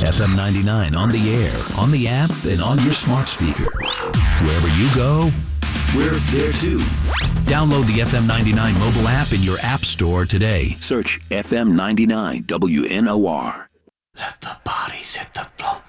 FM 99 on the air, on the app, and on your smart speaker. Wherever you go, we're there too. Download the FM 99 mobile app in your app store today. Search FM 99 WNOR. Let the bodies hit the floor.